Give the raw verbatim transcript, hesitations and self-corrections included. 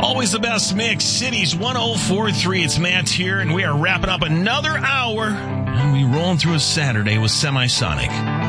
Always the best mix. Cities one oh four point three. It's Matt here, and we are wrapping up another hour. And we rolling through a Saturday with Semisonic.